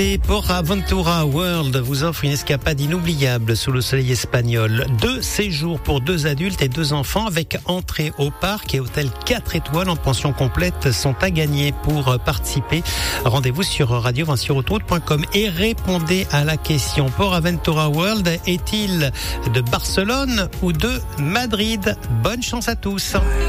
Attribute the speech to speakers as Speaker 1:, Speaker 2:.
Speaker 1: Et Port Aventura World vous offre une escapade inoubliable sous le soleil espagnol. 2 séjours pour 2 adultes et 2 enfants avec entrée au parc et hôtel 4 étoiles en pension complète sont à gagner. Pour participer, rendez-vous sur radio-sur-autoroute.com et répondez à la question. Port Aventura World est-il de Barcelone ou de Madrid? Bonne chance à tous.